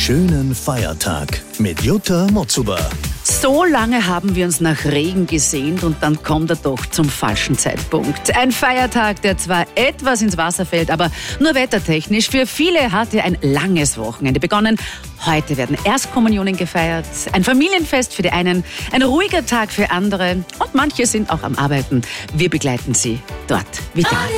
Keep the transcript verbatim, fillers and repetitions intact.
schönen Feiertag mit Jutta Motzuber. So lange haben wir uns nach Regen gesehnt und dann kommt er doch zum falschen Zeitpunkt. Ein Feiertag, der zwar etwas ins Wasser fällt, aber nur wettertechnisch. Für viele hat er ein langes Wochenende begonnen. Heute werden Erstkommunionen gefeiert, ein Familienfest für die einen, ein ruhiger Tag für andere und manche sind auch am Arbeiten. Wir begleiten Sie dort. Vital.